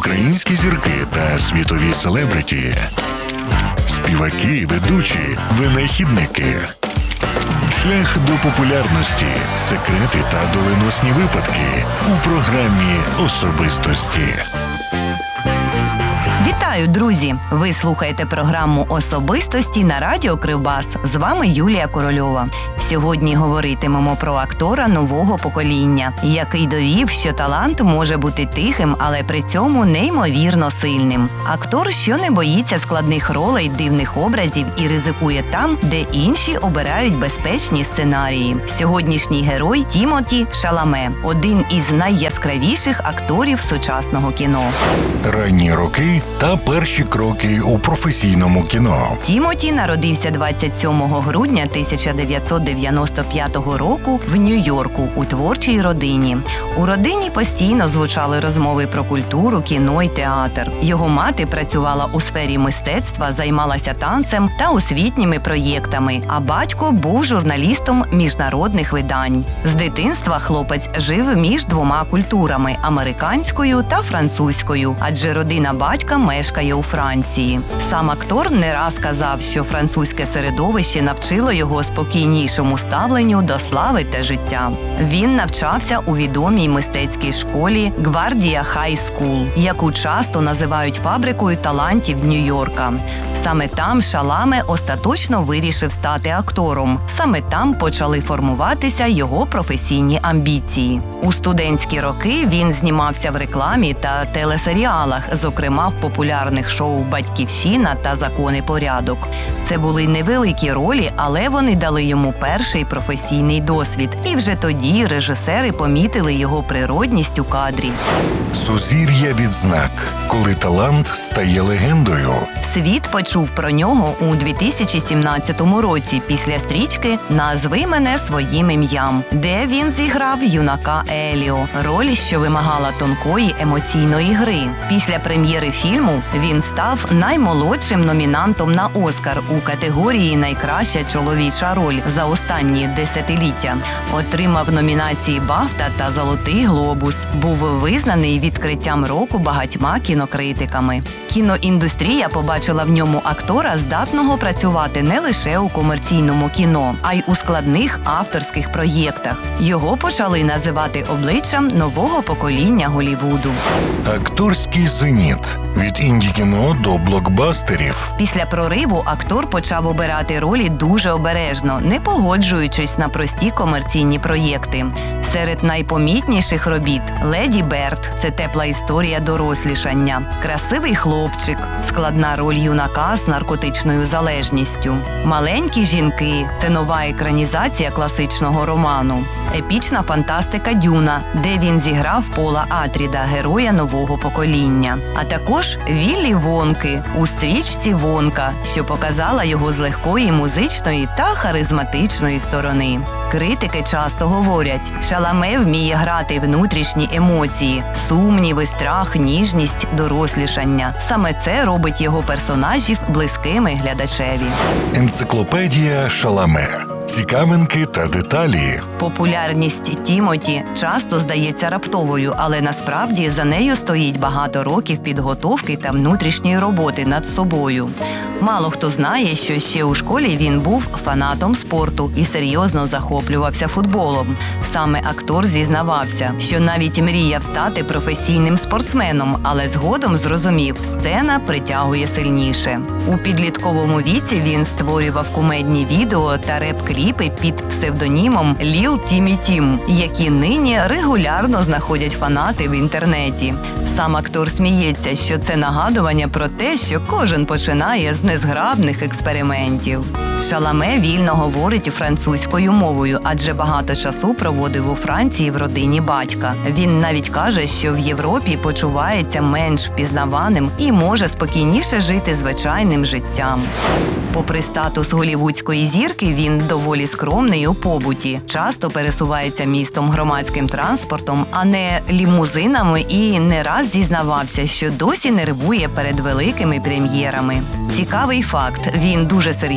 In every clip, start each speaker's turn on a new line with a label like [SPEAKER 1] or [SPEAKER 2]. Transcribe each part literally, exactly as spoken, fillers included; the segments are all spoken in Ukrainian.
[SPEAKER 1] українські зірки та світові селебриті, співаки, ведучі, винахідники. Шлях до популярності, секрети та доленосні випадки у програмі «Особистості».
[SPEAKER 2] Вітаю, друзі! Ви слухаєте програму «Особистості» на радіо Кривбас. З вами Юлія Корольова. Сьогодні говоритимемо про актора нового покоління, який довів, що талант може бути тихим, але при цьому неймовірно сильним. Актор, що не боїться складних ролей, дивних образів і ризикує там, де інші обирають безпечні сценарії. Сьогоднішній герой – Тімоті Шаламе, один із найяскравіших акторів сучасного кіно.
[SPEAKER 1] Ранні роки та перші кроки у професійному кіно.
[SPEAKER 2] Тімоті народився двадцять сьомого грудня тисяча дев'ятсот дев'яносто п'ятого року в Нью-Йорку у творчій родині. У родині постійно звучали розмови про культуру, кіно й театр. Його мати працювала у сфері мистецтва, займалася танцем та освітніми проєктами, а батько був журналістом міжнародних видань. З дитинства хлопець жив між двома культурами – американською та французькою, адже родина батька мешкає у Франції. Сам актор не раз казав, що французьке середовище навчило його спокійнішому ставленню до слави та життя. Він навчався у відомій мистецькій школі Гвардія Хай Скул, яку часто називають фабрикою талантів Нью-Йорка. Саме там Шаламе остаточно вирішив стати актором. Саме там почали формуватися його професійні амбіції. У студентські роки він знімався в рекламі та телесеріалах, зокрема в популярних шоу «Батьківщина» та «Закон і порядок». Це були невеликі ролі, але вони дали йому перший професійний досвід. І вже тоді режисери помітили його природність у кадрі.
[SPEAKER 1] Сузір'я відзнак, коли талант стає легендою.
[SPEAKER 2] Світ почув про нього у дві тисячі сімнадцятому році після стрічки «Назви мене своїм ім'ям», де він зіграв юнака Еліо, роль, що вимагала тонкої емоційної гри. Після прем'єри фільму він став наймолодшим номінантом на «Оскар» у категорії «Найкраща чоловіча роль» за останні десятиліття. Отримав номінації «Бафта» та «Золотий глобус». Був визнаний відкриттям року багатьма кінокритиками. Кіноіндустрія побачила в ньому актора, здатного працювати не лише у комерційному кіно, а й у складних авторських проєктах. Його почали називати обличчям нового покоління Голлівуду.
[SPEAKER 1] Акторський зеніт. Від інді-кіно до блокбастерів.
[SPEAKER 2] Після прориву актор почав обирати ролі дуже обережно, не погоджуючись на прості комерційні проєкти. Серед найпомітніших робіт – «Леді Берд» – це тепла історія дорослішання, «Красивий хлопчик» – складна роль юнака з наркотичною залежністю, «Маленькі жінки» – це нова екранізація класичного роману, епічна фантастика «Дюна», де він зіграв Пола Атріда, героя нового покоління, а також «Віллі Вонки» у стрічці «Вонка», що показала його з легкої музичної та харизматичної сторони. Критики часто говорять, Шаламе вміє грати внутрішні емоції – сумніви, страх, ніжність, дорослішання. Саме це робить його персонажів близькими глядачеві.
[SPEAKER 1] Енциклопедія Шаламе. Цікавинки та деталі.
[SPEAKER 2] Популярність Тімоті часто здається раптовою, але насправді за нею стоїть багато років підготовки та внутрішньої роботи над собою. Мало хто знає, що ще у школі він був фанатом спорту і серйозно захоплювався футболом. Саме актор зізнавався, що навіть мріяв стати професійним спортсменом, але згодом зрозумів – сцена притягує сильніше. У підлітковому віці він створював кумедні відео та реп-кліпи під псевдонімом Ліл Тімі Тім, які нині регулярно знаходять фанати в інтернеті. Сам актор сміється, що це нагадування про те, що кожен починає з незграбних експериментів. Шаламе вільно говорить французькою мовою, адже багато часу проводив у Франції в родині батька. Він навіть каже, що в Європі почувається менш впізнаваним і може спокійніше жити звичайним життям. Попри статус голлівудської зірки, він доволі скромний у побуті. Часто пересувається містом громадським транспортом, а не лімузинами, і не раз зізнавався, що досі нервує перед великими прем'єрами. Цікавий факт – він дуже серйозно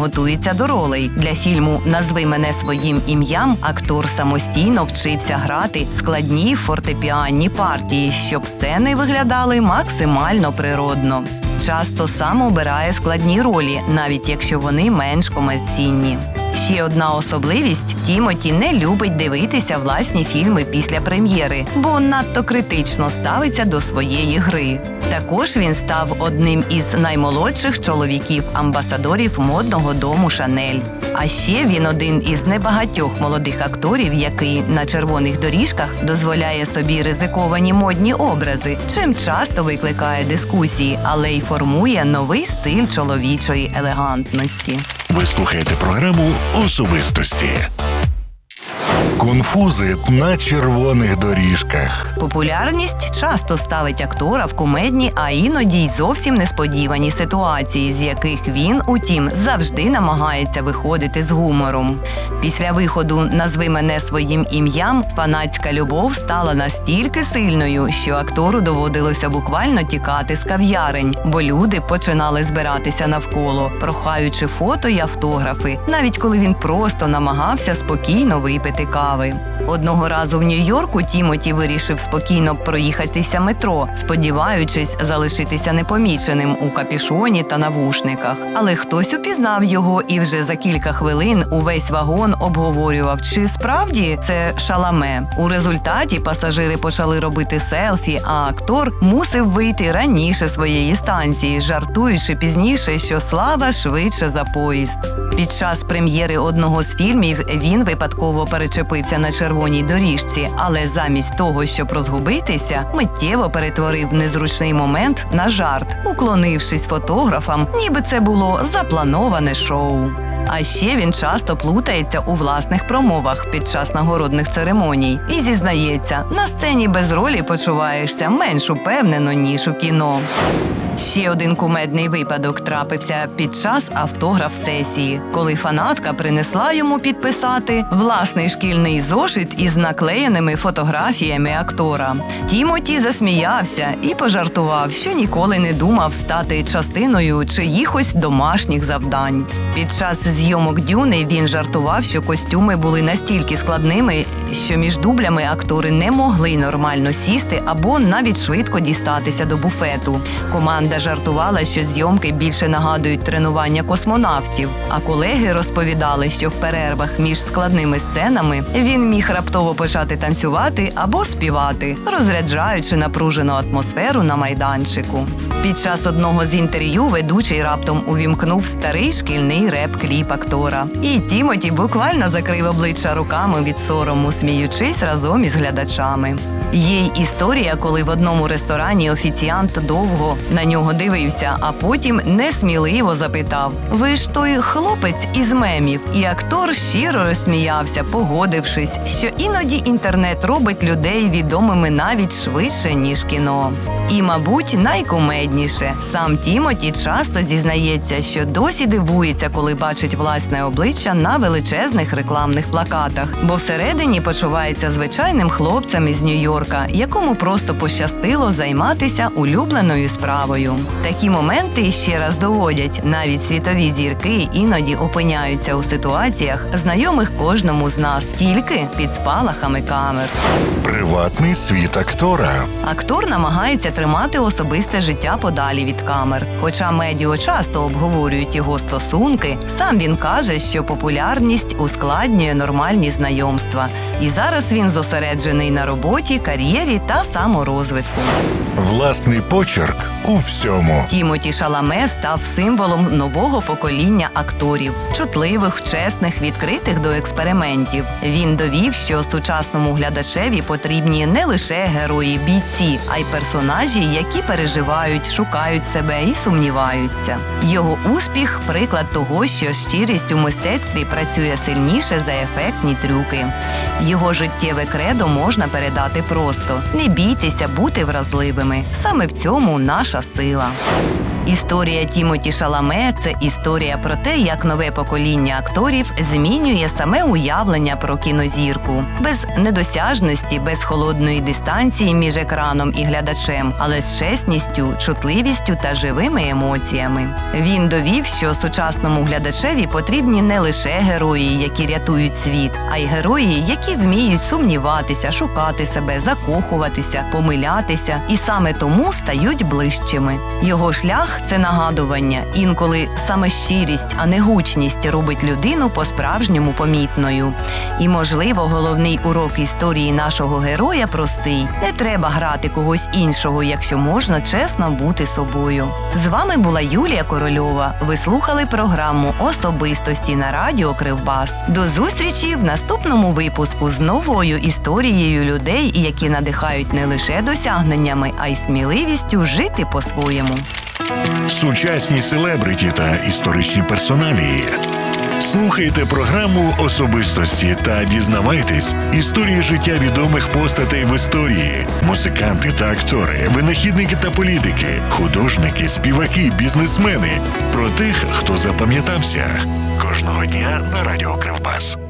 [SPEAKER 2] готується до ролей. Для фільму «Назви мене своїм ім'ям» актор самостійно вчився грати складні фортепіанні партії, щоб сцени виглядали максимально природно. Часто сам обирає складні ролі, навіть якщо вони менш комерційні. Ще одна особливість – Тімоті не любить дивитися власні фільми після прем'єри, бо надто критично ставиться до своєї гри. Також він став одним із наймолодших чоловіків-амбасадорів модного дому «Шанель». А ще він один із небагатьох молодих акторів, який на червоних доріжках дозволяє собі ризиковані модні образи, чим часто викликає дискусії, але й формує новий стиль чоловічої елегантності.
[SPEAKER 1] Ви слухаєте програму «Особистості». Конфузи на червоних доріжках.
[SPEAKER 2] Популярність часто ставить актора в кумедні, а іноді й зовсім несподівані ситуації, з яких він, утім, завжди намагається виходити з гумором. Після виходу «Назви мене своїм ім'ям» фанатська любов стала настільки сильною, що актору доводилося буквально тікати з кав'ярень, бо люди починали збиратися навколо, прохаючи фото й автографи, навіть коли він просто намагався спокійно випити кави. Одного разу в Нью-Йорку Тімоті вирішив спокійно проїхатися метро, сподіваючись залишитися непоміченим у капюшоні та навушниках. Але хтось упізнав його, і вже за кілька хвилин увесь вагон обговорював, чи справді це Шаламе. У результаті пасажири почали робити селфі, а актор мусив вийти раніше своєї станції, жартуючи пізніше, що слава швидше за поїзд. Під час прем'єри одного з фільмів він випадково перечепився на червоній доріжці, але замість того, щоб розгубитися, миттєво перетворив незручний момент на жарт, уклонившись фотографам, ніби це було заплановане шоу. А ще він часто плутається у власних промовах під час нагородних церемоній і зізнається, на сцені без ролі почуваєшся менш упевнено, ніж у кіно. Ще один кумедний випадок трапився під час автограф-сесії, коли фанатка принесла йому підписати власний шкільний зошит із наклеєними фотографіями актора. Тімоті засміявся і пожартував, що ніколи не думав стати частиною чиїхось домашніх завдань. Під час зйомок «Дюни» він жартував, що костюми були настільки складними, що між дублями актори не могли нормально сісти або навіть швидко дістатися до буфету. Команда жартувала, що зйомки більше нагадують тренування космонавтів, а колеги розповідали, що в перервах між складними сценами він міг раптово почати танцювати або співати, розряджаючи напружену атмосферу на майданчику. Під час одного з інтерв'ю ведучий раптом увімкнув старий шкільний реп-кліп актора. І Тімоті буквально закрив обличчя руками від сорому, сміючись разом із глядачами. Є й історія, коли в одному ресторані офіціант довго на нього дивився, а потім несміливо запитав: «Ви ж той хлопець із мемів?» І актор щиро розсміявся, погодившись, що іноді інтернет робить людей відомими навіть швидше, ніж кіно. І, мабуть, найкумедніше. Сам Тімоті часто зізнається, що досі дивується, коли бачить власне обличчя на величезних рекламних плакатах, бо всередині почувається звичайним хлопцем із Нью-Йорка, якому просто пощастило займатися улюбленою справою. Такі моменти ще раз доводять, навіть світові зірки іноді опиняються у ситуаціях, знайомих кожному з нас, тільки під спалахами камер.
[SPEAKER 1] Приватний світ актора.
[SPEAKER 2] Актор намагається тримати особисте життя подалі від камер. Хоча медіа часто обговорюють його стосунки, сам він каже, що популярність ускладнює нормальні знайомства. І зараз він зосереджений на роботі, кар'єрі та саморозвитку.
[SPEAKER 1] Власний почерк у всьому.
[SPEAKER 2] Тімоті Шаламе став символом нового покоління акторів. Чутливих, чесних, відкритих до експериментів. Він довів, що сучасному глядачеві потрібні не лише герої-бійці, а й персонажі, які переживають, шукають себе і сумніваються. Його успіх – приклад того, що щирість у мистецтві працює сильніше за ефектні трюки. Його життєве кредо можна передати просто. Не бійтеся бути вразливими. Саме в цьому наша сила. Історія Тімоті Шаламе – це історія про те, як нове покоління акторів змінює саме уявлення про кінозірку. Без недосяжності, без холодної дистанції між екраном і глядачем, але з чесністю, чутливістю та живими емоціями. Він довів, що сучасному глядачеві потрібні не лише герої, які рятують світ, а й герої, які вміють сумніватися, шукати себе, закохуватися, помилятися і саме тому стають ближчими. Його шлях – це нагадування. Інколи саме щирість, а не гучність робить людину по-справжньому помітною. І, можливо, головний урок історії нашого героя простий. Не треба грати когось іншого, якщо можна чесно бути собою. З вами була Юлія Корольова. Ви слухали програму «Особистості» на радіо Кривбас. До зустрічі в наступному випуску з новою історією людей, які надихають не лише досягненнями, а й сміливістю жити по-своєму.
[SPEAKER 1] Сучасні селебриті та історичні персоналії. Слухайте програму «Особистості» та дізнавайтесь історії життя відомих постатей в історії. Музиканти та актори, винахідники та політики, художники, співаки, бізнесмени. Про тих, хто запам'ятався. Кожного дня на радіо Кривбас.